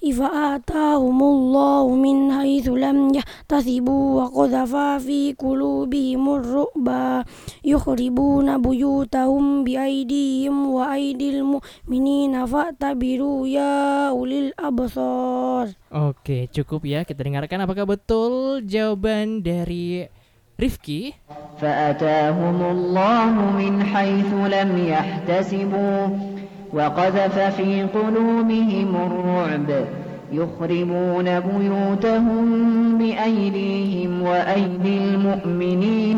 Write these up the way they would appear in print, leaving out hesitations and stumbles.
فآتاهم الله من حيث لم يحتسبوا وقذف في قلوبهم الرعب يخربون بيوتهم بأيديهم وأيدي المؤمنين فاعتبروا يا أولي الأبصار. Oke, cukup ya. Kita dengarkan apakah betul jawaban dari Rifki. فآتاهم الله من حيث لم يحتسبوا وقذف في قلوبهم الرعب يخربون بيوتهم بأيديهم وأيدي المؤمنين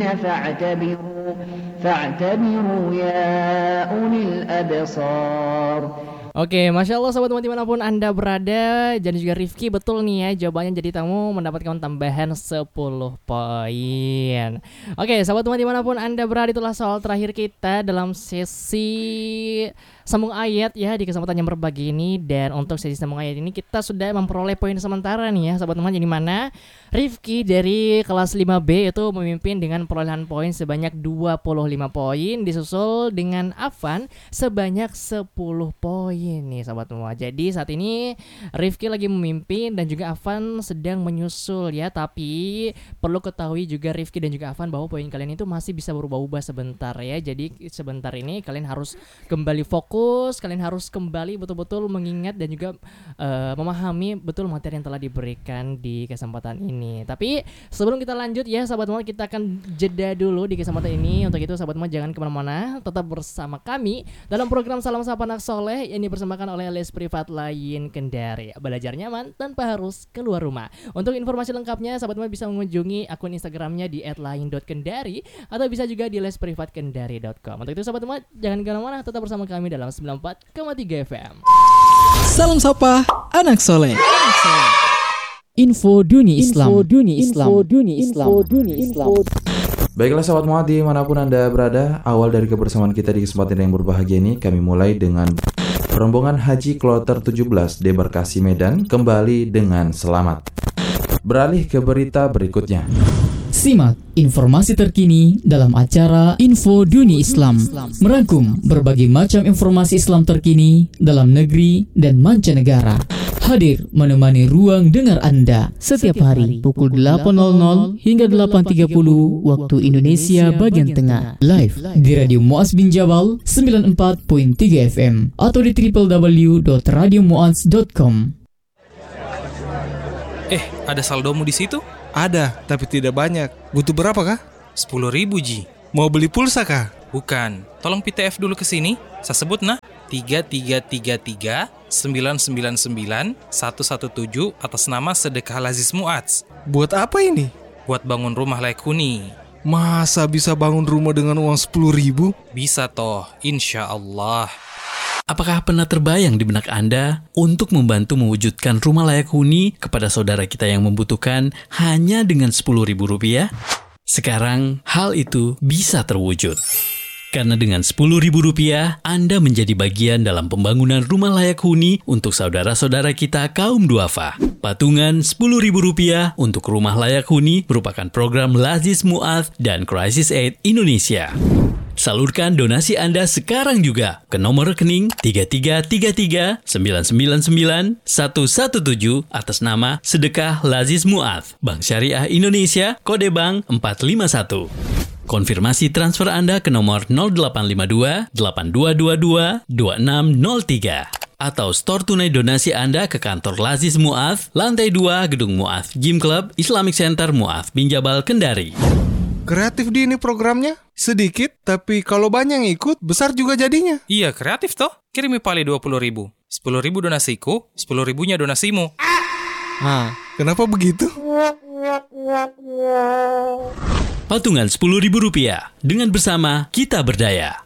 فاعتبروا يا أولي الأبصار. Oke, Masya Allah sobat teman dimanapun Anda berada. Dan juga Rifki betul nih ya jawabannya, jadi kamu mendapatkan tambahan 10 poin. Oke, sobat teman dimanapun Anda berada, itulah soal terakhir kita dalam sesi sambung ayat ya di kesempatan yang berbagi ini. Dan untuk sesi sambung ayat ini kita sudah memperoleh poin sementara nih ya sobat teman. Jadi mana Rifki dari kelas 5B itu memimpin dengan perolehan poin sebanyak 25 poin, disusul dengan Afan sebanyak 10 poin nih sahabat semua. Jadi saat ini Rifki lagi memimpin dan juga Afan sedang menyusul ya. Tapi perlu ketahui juga Rifki dan juga Afan bahwa poin kalian itu masih bisa berubah-ubah sebentar ya. Jadi sebentar ini kalian harus kembali fokus, kalian harus kembali betul-betul mengingat dan juga memahami betul materi yang telah diberikan di kesempatan ini. Tapi sebelum kita lanjut ya sahabat semua, kita akan jeda dulu di kesempatan ini. Untuk itu sahabat semua jangan kemana-mana, tetap bersama kami dalam program Salam Sapa Anak Soleh yang dipersembahkan oleh les privat Lain Kendari. Belajar nyaman tanpa harus keluar rumah. Untuk informasi lengkapnya sahabat semua bisa mengunjungi akun Instagramnya di @lain.kendari atau bisa juga di lesprivatkendari.com. Untuk itu sahabat semua jangan kemana-mana, tetap bersama kami dalam 94,3 FM. Salam Sapa Anak Soleh. Info Dunia Islam. Baiklah sahabat muat dimanapun Anda berada, awal dari kebersamaan kita di kesempatan yang berbahagia ini kami mulai dengan rombongan Haji Kloter 17 Debarkasi Medan kembali dengan selamat. Beralih ke berita berikutnya. Simak informasi terkini dalam acara Info Dunia Islam, merangkum berbagai macam informasi Islam terkini dalam negeri dan mancanegara. Hadir menemani ruang dengar Anda setiap hari pukul 8.00 hingga 8.30 waktu Indonesia bagian tengah. Live di Radio Muaz bin Jabal 94.3 FM atau di www.radiomuaz.com. Ada saldomu di situ? Ada, tapi tidak banyak. Butuh berapa kah? 10.000 Ji. Mau beli pulsa kah? Bukan. Tolong PTF dulu ke sini. Saya sebut nah 3333 999 117 atas nama Sedekah Lazis Muaz. Buat apa ini? Buat bangun rumah layak huni. Masa bisa bangun rumah dengan uang 10.000? Bisa toh, insya Allah. Apakah pernah terbayang di benak Anda untuk membantu mewujudkan rumah layak huni kepada saudara kita yang membutuhkan hanya dengan Rp10.000? Sekarang hal itu bisa terwujud. Karena dengan Rp10.000 Anda menjadi bagian dalam pembangunan rumah layak huni untuk saudara-saudara kita kaum duafa. Patungan Rp10.000 untuk rumah layak huni merupakan program Lazis Muaz dan Crisis Aid Indonesia. Salurkan donasi Anda sekarang juga ke nomor rekening 3333 999 117 atas nama Sedekah Lazis Muaz, Bank Syariah Indonesia, kode bank 451. Konfirmasi transfer Anda ke nomor 0852 8222 2603 atau store tunai donasi Anda ke kantor Lazis Muaz, lantai 2 Gedung Muaz Gym Club Islamic Center Muaz bin Jabal Kendari. Kreatif di ini programnya. Sedikit, tapi kalau banyak yang ikut, besar juga jadinya. Iya, kreatif toh. Kirimi pali 20.000. 10.000 donasiku, 10.000-nya donasimu. Kenapa begitu? Patungan Rp10.000. Dengan bersama kita berdaya.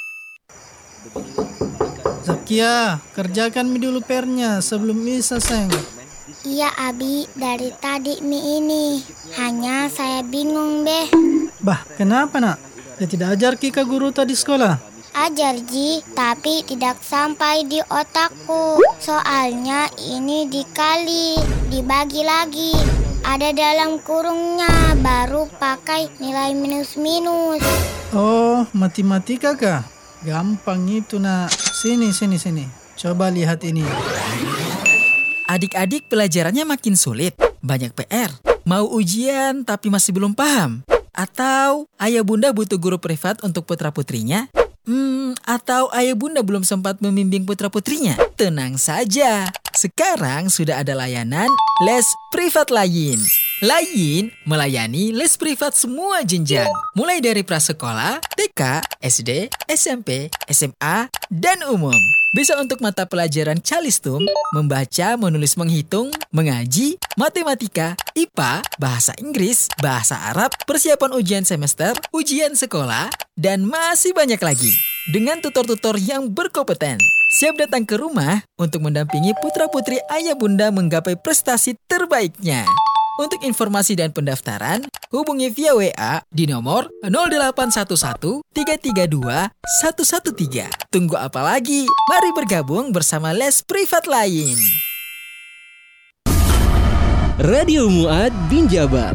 Zakia, kerjakan mie dulu pernya sebelum bisa seng. Iya Abi, dari tadi mie ini. Hanya saya bingung deh. Bah, kenapa nak? Dia tidak ajar Kika guru tadi sekolah? Ajar Ji, tapi tidak sampai di otakku. Soalnya ini dikali, dibagi lagi. Ada dalam kurungnya, baru pakai nilai minus-minus. Oh, matematika kah? Gampang itu nak. Sini. Coba lihat ini. Adik-adik pelajarannya makin sulit, banyak PR, mau ujian tapi masih belum paham. Atau ayah bunda butuh guru privat untuk putra-putrinya? Atau ayah bunda belum sempat membimbing putra-putrinya? Tenang saja, sekarang sudah ada layanan les privat Layin. Layin melayani les privat semua jenjang, mulai dari prasekolah, TK, SD, SMP, SMA, dan umum. Bisa untuk mata pelajaran Calistung, membaca, menulis, menghitung, mengaji, matematika, IPA, bahasa Inggris, bahasa Arab, persiapan ujian semester, ujian sekolah, dan masih banyak lagi. Dengan tutor-tutor yang berkompeten, siap datang ke rumah untuk mendampingi putra-putri ayah bunda menggapai prestasi terbaiknya. Untuk informasi dan pendaftaran, hubungi via WA di nomor 0811 332 113. Tunggu apa lagi? Mari bergabung bersama les privat Layin. Radio Muad bin Jabal.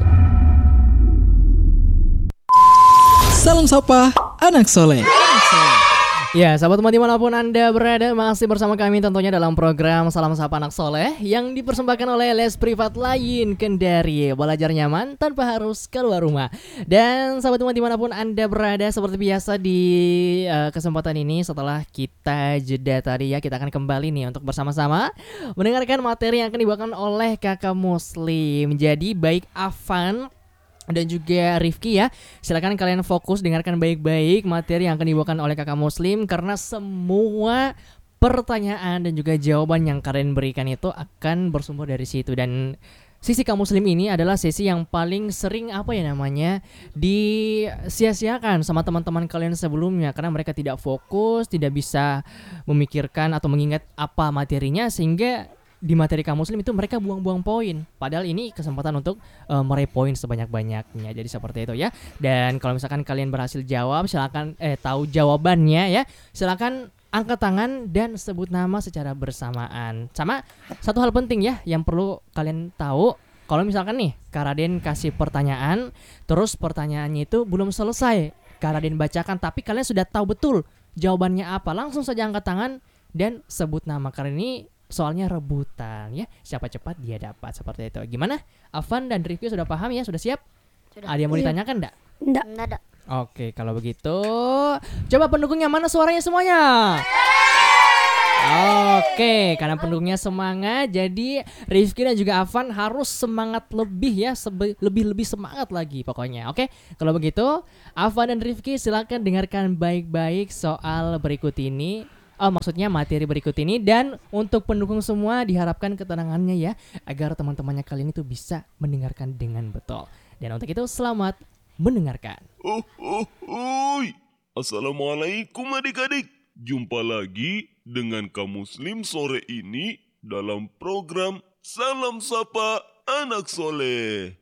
Salam sapa anak soleh. Ya, sahabat teman dimanapun Anda berada, masih bersama kami tentunya dalam program Salam Sapa Anak Soleh yang dipersembahkan oleh Les Privat Layin Kendari. Belajar nyaman tanpa harus keluar rumah. Dan sahabat teman dimanapun Anda berada, seperti biasa di kesempatan ini setelah kita jeda tadi ya, kita akan kembali nih untuk bersama-sama mendengarkan materi yang akan dibawakan oleh kakak Muslim. Jadi baik Afan dan juga Rifki ya, silakan kalian fokus dengarkan baik-baik materi yang akan dibawakan oleh kakak Muslim, karena semua pertanyaan dan juga jawaban yang kalian berikan itu akan bersumber dari situ. Dan sisi Kak Muslim ini adalah sesi yang paling sering disia-siakan sama teman-teman kalian sebelumnya, karena mereka tidak fokus, tidak bisa memikirkan atau mengingat apa materinya, sehingga di materi Kak Muslim itu mereka buang-buang poin. Padahal ini kesempatan untuk meraih poin sebanyak-banyaknya. Jadi seperti itu ya. Dan kalau misalkan kalian berhasil jawab, silakan tahu jawabannya ya, silakan angkat tangan dan sebut nama secara bersamaan. Sama satu hal penting ya yang perlu kalian tahu, kalau misalkan nih Kak Raden kasih pertanyaan, terus pertanyaannya itu belum selesai Kak Raden bacakan, tapi kalian sudah tahu betul jawabannya apa, langsung saja angkat tangan dan sebut nama. Karena ini soalnya rebutan ya, siapa cepat dia dapat, seperti itu. Gimana? Afan dan Rifki sudah paham ya? Sudah siap? Sudah. Ada yang mau ditanyakan enggak? Enggak. Oke, kalau begitu coba pendukungnya mana suaranya semuanya? Oke, karena pendukungnya semangat, jadi Rifki dan juga Afan harus semangat lebih ya, lebih semangat lagi pokoknya. Oke, kalau begitu Afan dan Rifki silakan dengarkan baik-baik soal berikut ini. Maksudnya materi berikut ini. Dan untuk pendukung semua diharapkan ketenangannya ya, agar teman-temannya kalian itu bisa mendengarkan dengan betul. Dan untuk itu selamat mendengarkan. Assalamualaikum adik-adik. Jumpa lagi dengan Kak Muslim sore ini dalam program Salam Sapa Anak Soleh.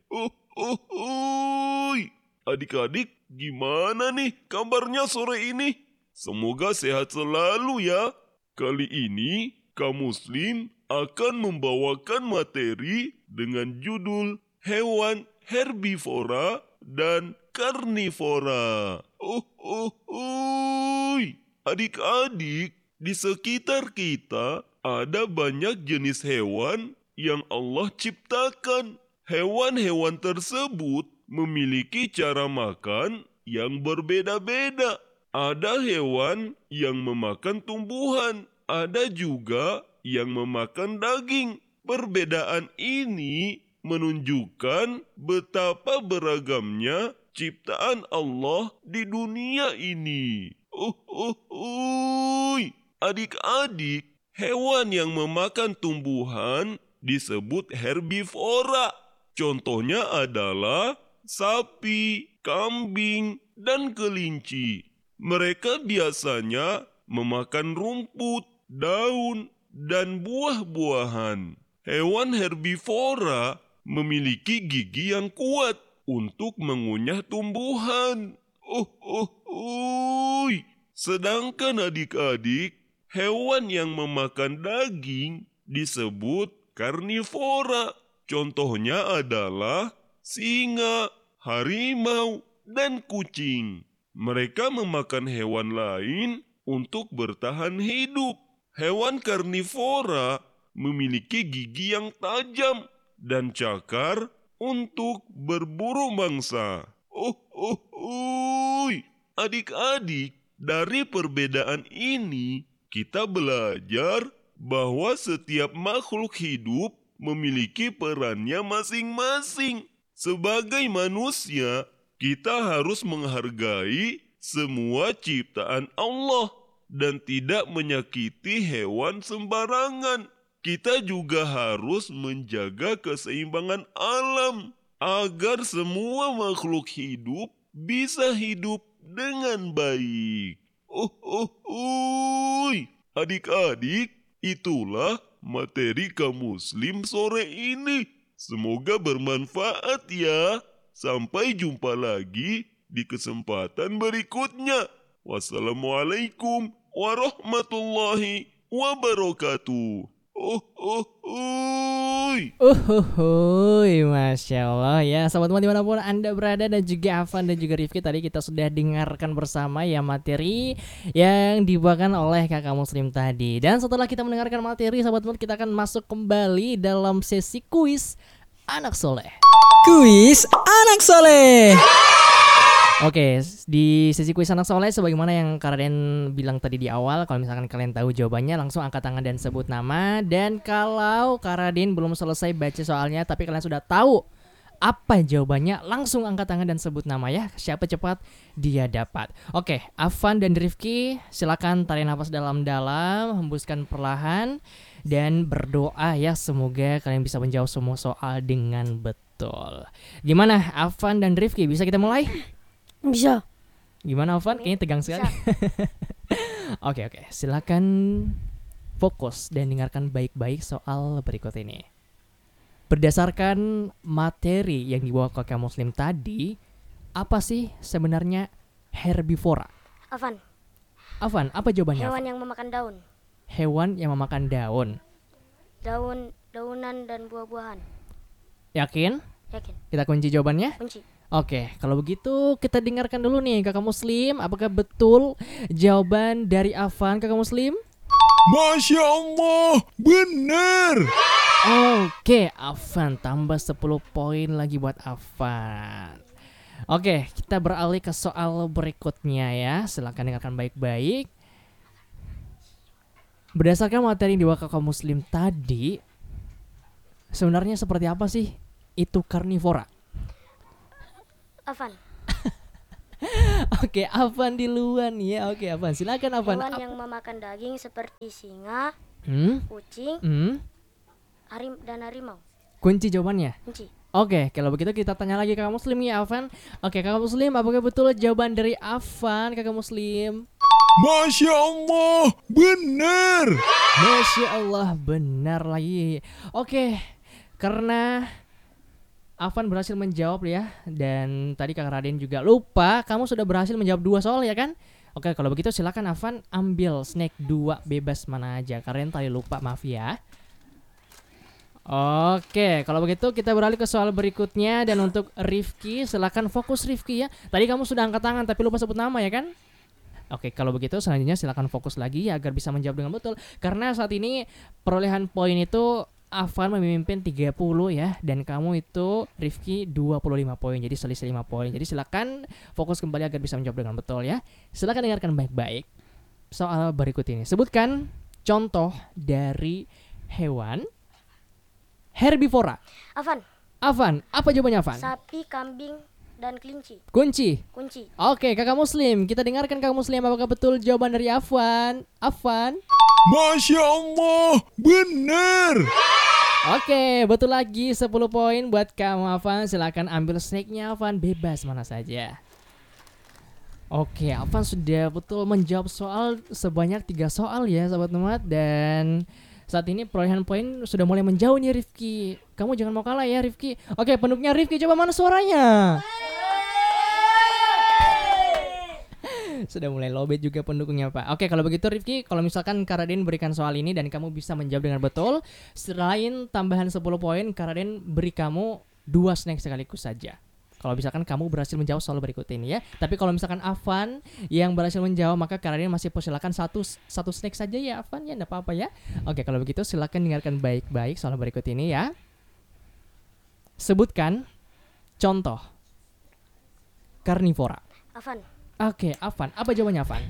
Adik-adik, gimana nih kabarnya sore ini? Semoga sehat selalu ya. Kali ini Kak Muslim akan membawakan materi dengan judul hewan herbivora dan karnivora. Adik-adik, di sekitar kita ada banyak jenis hewan yang Allah ciptakan. Hewan-hewan tersebut memiliki cara makan yang berbeda-beda. Ada hewan yang memakan tumbuhan, ada juga yang memakan daging. Perbedaan ini menunjukkan betapa beragamnya ciptaan Allah di dunia ini. Adik-adik, hewan yang memakan tumbuhan disebut herbivora. Contohnya adalah sapi, kambing, dan kelinci. Mereka biasanya memakan rumput, daun, dan buah-buahan. Hewan herbivora memiliki gigi yang kuat untuk mengunyah tumbuhan. Sedangkan adik-adik, hewan yang memakan daging disebut karnivora. Contohnya adalah singa, harimau, dan kucing. Mereka memakan hewan lain untuk bertahan hidup. Hewan karnivora memiliki gigi yang tajam dan cakar untuk berburu mangsa. Adik-adik, dari perbedaan ini kita belajar bahwa setiap makhluk hidup memiliki perannya masing-masing. Sebagai manusia, kita harus menghargai semua ciptaan Allah dan tidak menyakiti hewan sembarangan. Kita juga harus menjaga keseimbangan alam agar semua makhluk hidup bisa hidup dengan baik. Adik-adik, itulah materi kaum muslim sore ini. Semoga bermanfaat ya. Sampai jumpa lagi di kesempatan berikutnya. Wassalamualaikum warahmatullahi wabarakatuh. Masya Allah ya, sahabat teman dimanapun Anda berada, dan juga Afan dan juga Rifki. Tadi kita sudah dengarkan bersama ya materi yang dibawakan oleh kakak muslim tadi. Dan setelah kita mendengarkan materi, sahabat teman, kita akan masuk kembali dalam sesi kuis Anak Soleh. Kuis Anak Soleh. Oke, di sesi kuis Anak Soleh, sebagaimana yang Kak Raden bilang tadi di awal, kalau misalkan kalian tahu jawabannya, langsung angkat tangan dan sebut nama. Dan kalau Kak Raden belum selesai baca soalnya, tapi kalian sudah tahu apa jawabannya, langsung angkat tangan dan sebut nama ya. Siapa cepat, dia dapat. Oke, Afan dan Rifki, silakan tarik nafas dalam-dalam, hembuskan perlahan, dan berdoa ya, semoga kalian bisa menjawab semua soal dengan betul. Gimana Afan dan Rifki, bisa kita mulai? Bisa. Gimana Afan? Kayaknya tegang sekali. Oke, silakan fokus dan dengarkan baik-baik soal berikut ini. Berdasarkan materi yang dibawa kakak muslim tadi, apa sih sebenarnya herbivora? Afan, apa jawabannya? hewan yang memakan daun. Hewan yang memakan daun. Daunan dan buah-buahan. Yakin? Yakin. Kita kunci jawabannya? Kunci. Oke, kalau begitu kita dengarkan dulu nih kakak muslim, apakah betul jawaban dari Afan, kakak muslim? Masya Allah, benar. Oke, Afan tambah 10 poin lagi buat Afan. Oke, kita beralih ke soal berikutnya ya. Silakan dengarkan baik-baik. Berdasarkan materi yang dibawa kakak muslim tadi, sebenarnya seperti apa sih itu karnivora? Afan. Oke, Afan duluan ya. Oke, Afan, silakan Afan. Hewan yang memakan daging seperti singa, kucing, dan harimau. Kunci jawabannya? Kunci. Oke, kalau begitu kita tanya lagi kakak muslim ya Afan. Oke, kakak muslim, apakah betul jawaban dari Afan, kakak muslim? Masya Allah, benar. Masya Allah, benar lagi. Oke, karena Afan berhasil menjawab ya, dan tadi Kak Raden juga lupa, kamu sudah berhasil menjawab 2 soal ya kan? Oke, kalau begitu silakan Afan ambil snack 2 bebas mana aja. Kalian tadi lupa, maaf ya. Oke, kalau begitu kita beralih ke soal berikutnya, dan untuk Rifki, silakan fokus Rifki ya. Tadi kamu sudah angkat tangan tapi lupa sebut nama ya kan? Oke, kalau begitu selanjutnya silakan fokus lagi ya agar bisa menjawab dengan betul. Karena saat ini perolehan poin itu Afan memimpin 30 ya, dan kamu itu Rifki 25 poin, jadi selisih 5 poin. Jadi silakan fokus kembali agar bisa menjawab dengan betul ya. Silakan dengarkan baik-baik soal berikut ini. Sebutkan contoh dari hewan herbivora. Afan, apa jawabannya Afan? Sapi, kambing, dan kelinci. Kunci. Oke, kakak muslim, kita dengarkan kakak muslim, apakah betul jawaban dari Afan? Masya Allah, benar. Oke, betul lagi, 10 poin buat kamu Afan. Silakan ambil snacknya Afan, bebas mana saja. Oke, Afan sudah betul menjawab soal sebanyak 3 soal ya sahabat teman. Dan saat ini perolehan poin sudah mulai menjauh nih Rifki. Kamu jangan mau kalah ya Rifki. Oke, penduknya Rifki, coba mana suaranya? Sudah mulai lowbat juga pendukungnya Pak. Oke, kalau begitu Rifki, kalau misalkan Karadin berikan soal ini dan kamu bisa menjawab dengan betul, selain tambahan 10 poin, Karadin beri kamu 2 snack sekaligus saja. Kalau misalkan kamu berhasil menjawab soal berikut ini ya. Tapi kalau misalkan Afan yang berhasil menjawab, maka kalian masih persilakan satu snack saja ya Afan ya, enggak apa-apa ya. Oke, kalau begitu silakan dengarkan baik-baik soal berikut ini ya. Sebutkan contoh karnivora. Afan. Oke, Afan. Apa jawabannya Afan?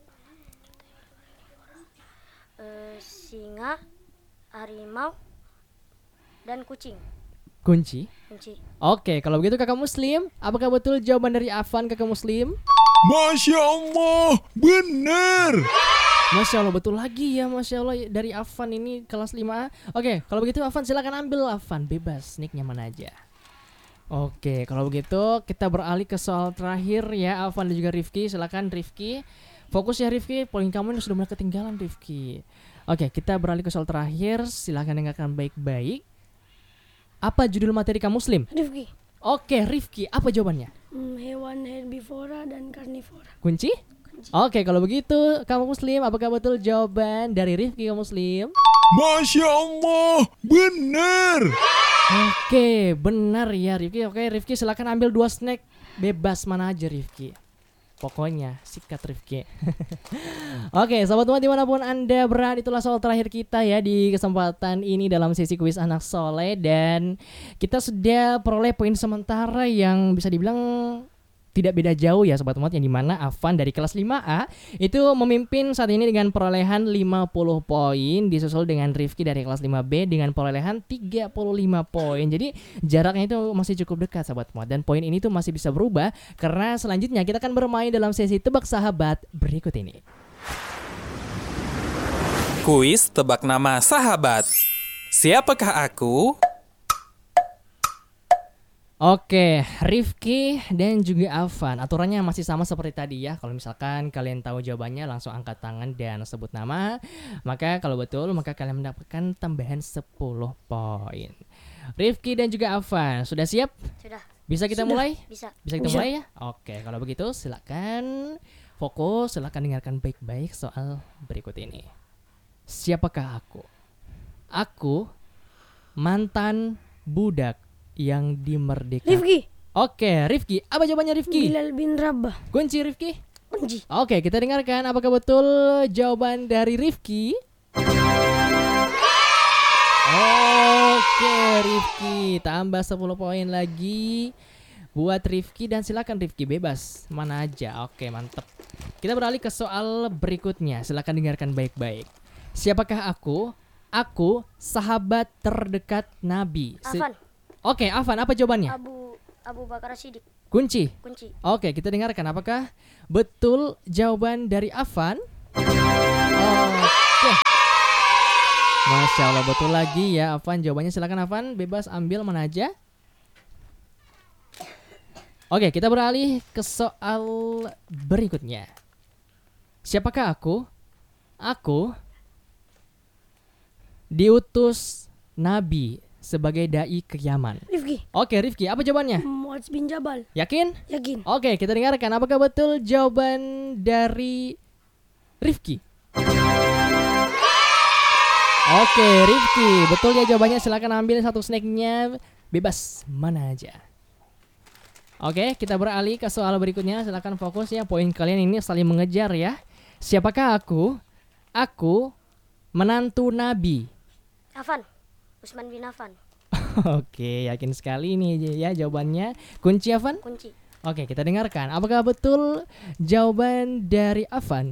Singa, harimau, dan kucing. Kunci? Kunci. Oke, kalau begitu kakak Muslim, apakah betul jawaban dari Afan kakak Muslim? Masya Allah, benar. Masya Allah, betul lagi ya, Masya Allah dari Afan ini kelas 5A. Oke, kalau begitu Afan silakan ambil Afan, bebas, snacknya mana aja. Oke, kalau begitu kita beralih ke soal terakhir ya, Afan dan juga Rifki. Silakan Rifki, fokus ya Rifki, poin kamu ini sudah mulai ketinggalan Rifki. Oke, kita beralih ke soal terakhir, silakan dengarkan baik-baik. Apa judul materi kamu Muslim? Rifki. Oke, Rifki, apa jawabannya? Hewan herbivora dan karnivora. Kunci? Oke, kalau begitu kamu Muslim, apakah betul jawaban dari Rifki kamu Muslim? Masya Allah, benar. Oke, benar ya Rifki. Oke, Rifki silakan ambil 2 snack bebas mana aja Rifki. Pokoknya sikat Rifki. Oke, sahabat umat dimanapun Anda berada, itulah soal terakhir kita ya di kesempatan ini dalam sesi kuis anak soleh. Dan kita sudah peroleh poin sementara yang bisa dibilang tidak beda jauh ya sobat umat, yang dimana Afan dari kelas 5A itu memimpin saat ini dengan perolehan 50 poin, disusul dengan Rifki dari kelas 5B dengan perolehan 35 poin. Jadi jaraknya itu masih cukup dekat sobat umat, dan poin ini tuh masih bisa berubah karena selanjutnya kita akan bermain dalam sesi tebak sahabat berikut ini. Kuis tebak nama sahabat. Siapakah aku? Oke, Rifki dan juga Afan, aturannya masih sama seperti tadi ya. Kalau misalkan kalian tahu jawabannya, langsung angkat tangan dan sebut nama. Maka kalau betul, maka kalian mendapatkan tambahan 10 poin. Rifki dan juga Afan, sudah siap? Sudah. Bisa kita mulai? Bisa. Bisa kita mulai ya? Oke, kalau begitu silakan fokus, silakan dengarkan baik-baik soal berikut ini. Siapakah aku? Aku mantan budak yang dimerdekakan. Rifki. Oke, Rifki. Apa jawabannya Rifki? Bilal bin Rabah. Kunci Rifki? Kunci. Oke, kita dengarkan apakah betul jawaban dari Rifki? Oke, Rifki. Tambah 10 poin lagi buat Rifki, dan silakan Rifki bebas mana aja. Oke, mantap. Kita beralih ke soal berikutnya. Silakan dengarkan baik-baik. Siapakah aku? Aku sahabat terdekat Nabi. Afan. Oke, Afan, apa jawabannya? Abu Bakar Siddiq. Kunci? Kunci. Oke, kita dengarkan apakah betul jawaban dari Afan? Oke. Masya Allah, betul lagi ya Afan jawabannya. Silakan Afan, bebas ambil mana aja. Oke, kita beralih ke soal berikutnya. Siapakah aku? Aku diutus Nabi sebagai dai ke Yaman. Rifki. Oke, Rifki, apa jawabannya? Muaz bin Jabal. Yakin? Yakin. Oke, kita dengarkan apakah betul jawaban dari Rifki. Oke, Rifki, betul ya jawabannya. Silakan ambil 1 snacknya, bebas mana aja. Oke, kita beralih ke soal berikutnya. Silakan fokus ya, poin kalian ini saling mengejar ya. Siapakah aku? Aku menantu Nabi. Afan. Utsman bin Affan. Oke, yakin sekali nih ya jawabannya. Kunci Afan? Kunci. Oke, kita dengarkan apakah betul jawaban dari Afan.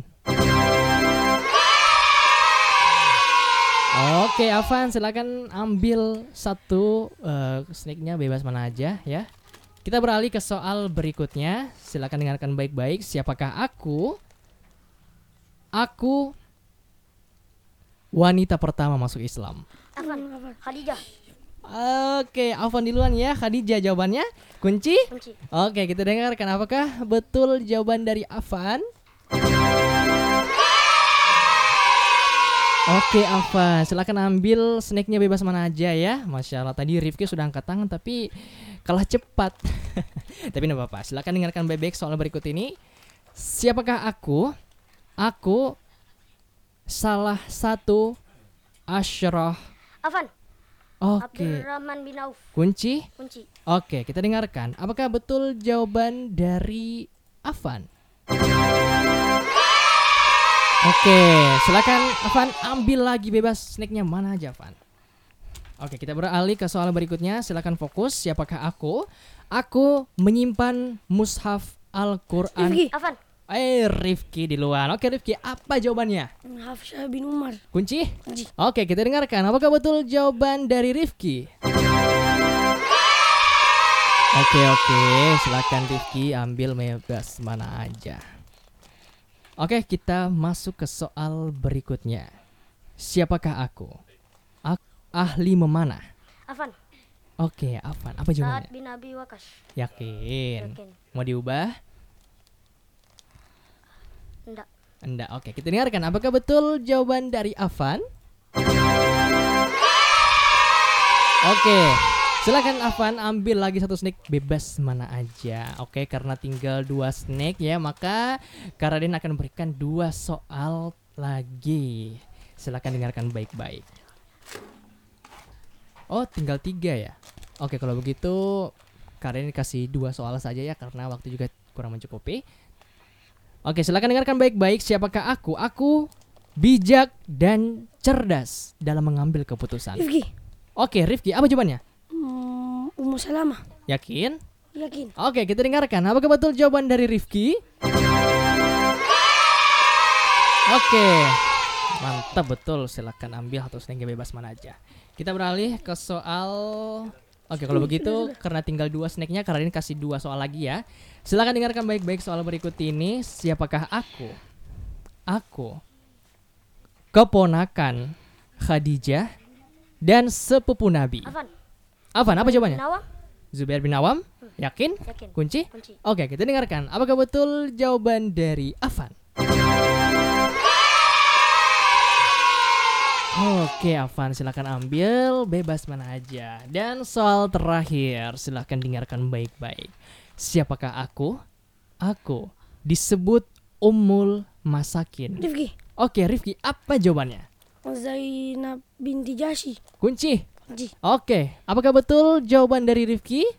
Oke, Afan, silakan ambil 1 snacknya, bebas mana aja ya. Kita beralih ke soal berikutnya. Silakan dengarkan baik-baik. Siapakah aku? Aku wanita pertama masuk Islam. Afan. Khadijah. Oke, Afan duluan ya. Khadijah jawabannya. Kunci? Kunci. Oke, kita dengarkan apakah betul jawaban dari Afan. Oke, Afan, silakan ambil snacknya, bebas mana aja ya. Masya Allah, tadi Rifki sudah angkat tangan tapi kalah cepat. Tapi tidak apa-apa, silakan dengarkan baik-baik soal berikut ini. Siapakah aku? Aku salah satu asyrah. Afan. Oke. Abdurrahman bin Auf. Kunci? Kunci. Oke, kita dengarkan. Apakah betul jawaban dari Afan? Oke, silakan Afan ambil lagi bebas snacknya mana aja, Afan. Oke, kita beralih ke soal berikutnya. Silakan fokus. Siapakah aku? Aku menyimpan mushaf Al-Quran. Rifki. Afan. Rifki di luar. Oke, Rifki, apa jawabannya? Hafsah bin Umar. Kunci? Kunci. Oke, kita dengarkan. Apakah betul jawaban dari Rifki? Oke, silakan Rifki ambil bebas mana aja. Oke, kita masuk ke soal berikutnya. Siapakah aku? Ahli memanah. Afan. Oke, Afan. Apa jawabannya? Sa'ad bin Abi Waqqas. Yakin. Yakin. Mau diubah? Enggak. Oke, kita dengarkan. Apakah betul jawaban dari Afan? Oke. Silakan Afan ambil lagi satu snack bebas mana aja. Oke, karena tinggal 2 snack ya, maka Karadin akan berikan 2 soal lagi. Silakan dengarkan baik-baik. Oh, tinggal 3 ya. Oke, kalau begitu Karadin kasih 2 soal saja ya, karena waktu juga kurang mencukupi. Oke, silakan dengarkan baik-baik. Siapakah aku? Aku bijak dan cerdas dalam mengambil keputusan. Rifki. Oke, Rifki, apa jawabannya? Ummu Salamah. Yakin? Yakin. Oke, kita dengarkan. Apakah betul jawaban dari Rifki? Oke, mantap, betul. Silakan ambil satu snack bebas mana aja. Kita beralih ke soal. Oke, kalau begitu karena tinggal 2 snacknya, Karadin kasih 2 soal lagi ya. Silakan dengarkan baik-baik soal berikut ini. Siapakah aku? Aku keponakan Khadijah dan sepupu Nabi. Afan, apa jawabannya? Zubair bin Awam? Yakin? Yakin. Kunci? Oke, kita dengarkan. Apakah betul jawaban dari Afan? Oke, Afan, silakan ambil bebas mana aja. Dan soal terakhir, silakan dengarkan baik-baik. Siapakah aku? Aku disebut Ummul Masakin. Rifki. Oke, Rifki, apa jawabannya? Zainab binti Jahsy. Kunci? Oke, apakah betul jawaban dari Rifki?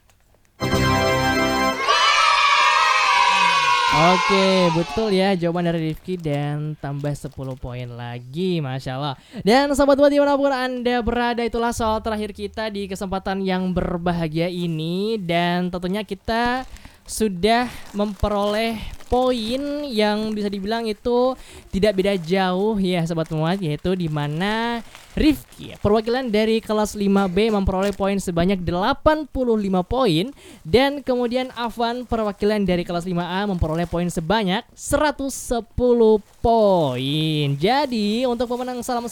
Oke, betul ya jawaban dari Rifki dan tambah 10 poin lagi, Masya Allah. Dan sahabat-sahabat dimanapun Anda berada, itulah soal terakhir kita di kesempatan yang berbahagia ini. Dan tentunya kita sudah memperoleh poin yang bisa dibilang itu tidak beda jauh ya sahabat muat, yaitu di mana Rifki perwakilan dari kelas 5B memperoleh poin sebanyak 85 poin, dan kemudian Afan perwakilan dari kelas 5A memperoleh poin sebanyak 110 poin. Jadi untuk pemenang salam